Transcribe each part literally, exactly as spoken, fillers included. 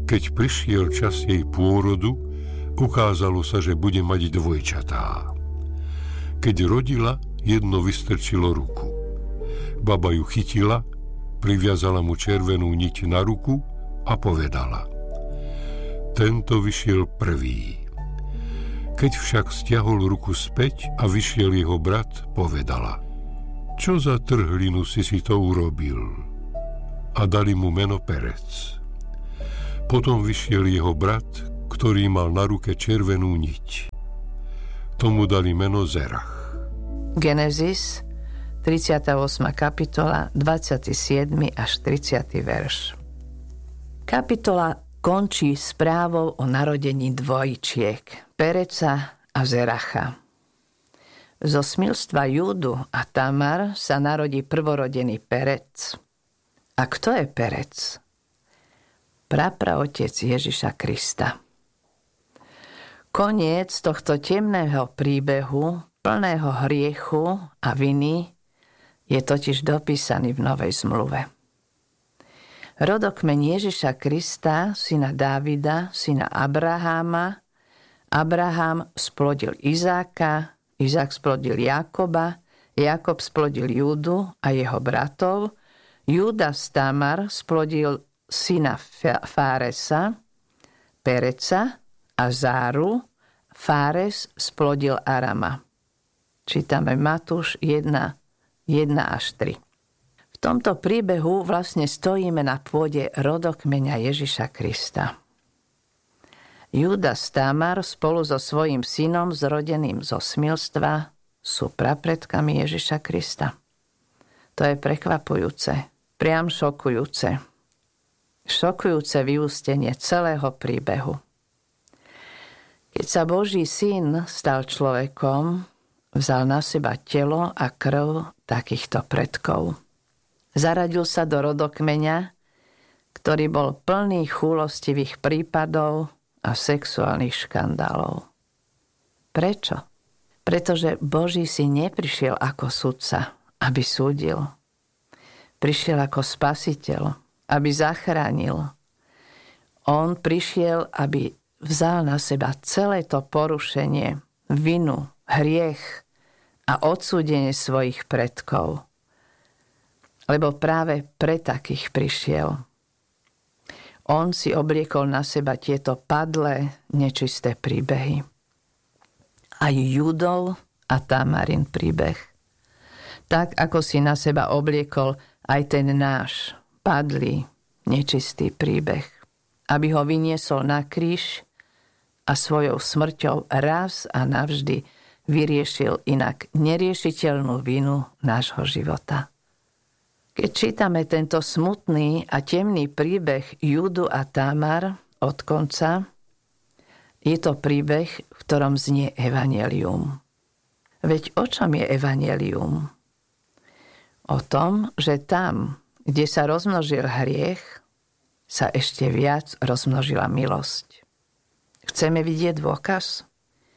Keď prišiel čas jej pôrodu, ukázalo sa, že bude mať dvojčatá. Keď rodila, jedno vystrčilo ruku. Baba ju chytila, priviazala mu červenú niť na ruku a povedala: Tento vyšiel prvý. Keď však stiahol ruku späť a vyšiel jeho brat, povedala: Čo za trhlinu si si to urobil? A dali mu meno Perec. Potom vyšiel jeho brat, ktorý mal na ruke červenú niť. Tomu dali meno Zerach. Genesis, tridsiata ôsma kapitola, dvadsiaty siedmy až tridsiaty verš. Kapitola končí správou o narodení dvojčiek, Pereca a Zeracha. Zo smilstva Júdu a Tamar sa narodí prvorodený Perec. A kto je Perec? Prapraotec Ježiša Krista. Koniec tohto temného príbehu, plného hriechu a viny, je totiž dopísaný v Novej zmluve. Rodokmeň Ježiša Krista, syna Dávida, syna Abraháma. Abraham splodil Izáka, Izák splodil Jákoba, Jákob splodil Júdu a jeho bratov. Júda z Tamar splodil syna Fáresa, Pereca a Záru. Fáres splodil Arama. Čítame Matúš jeden, jeden až tri. V tomto príbehu vlastne stojíme na pôde rodokmeňa Ježiša Krista. Júda z Tamar spolu so svojím synom zrodeným zo smilstva sú prapredkami Ježiša Krista. To je prekvapujúce, priam šokujúce. Šokujúce vyústenie celého príbehu. Keď sa Boží syn stal človekom, vzal na seba telo a krv takýchto predkov. Zaradil sa do rodokmeňa, ktorý bol plný chúlostivých prípadov a sexuálnych škandálov. Prečo? Pretože Boží syn neprišiel ako sudca, aby súdil. Prišiel ako spasiteľ, aby zachránil. On prišiel, aby vzal na seba celé to porušenie, vinu, hriech a odsúdenie svojich predkov. Lebo práve pre takých prišiel. On si obliekol na seba tieto padlé, nečisté príbehy. Aj Júdov a Tamarin príbeh. Tak, ako si na seba obliekol aj ten náš padlý, nečistý príbeh, aby ho vyniesol na kríž a svojou smrťou raz a navždy vyriešil inak neriešiteľnú vinu nášho života. Keď čítame tento smutný a temný príbeh Júdu a Tamar od konca, je to príbeh, v ktorom znie evanjelium. Veď o čom je evanjelium? O tom, že tam, kde sa rozmnožil hriech, sa ešte viac rozmnožila milosť. Chceme vidieť dôkaz?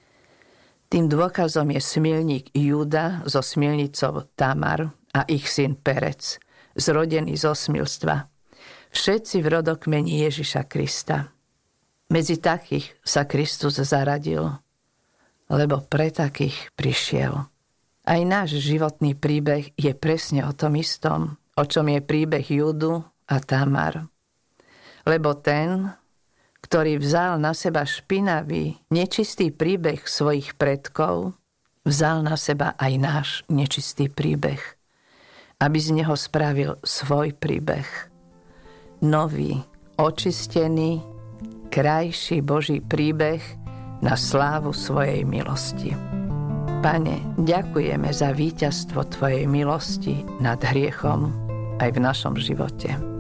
Tým dôkazom je smilník Júda so smilnicou Tamar a ich syn Perec, zrodený zo smilstva. Všetci v rodokmeni Ježiša Krista. Medzi takých sa Kristus zaradil, lebo pre takých prišiel. Aj náš životný príbeh je presne o tom istom, o čom je príbeh Júdu a Tamar. Lebo ten, ktorý vzal na seba špinavý, nečistý príbeh svojich predkov, vzal na seba aj náš nečistý príbeh, aby z neho spravil svoj príbeh. Nový, očistený, krajší Boží príbeh na slávu svojej milosti. Pane, ďakujeme za víťazstvo Tvojej milosti nad hriechom aj v našom živote.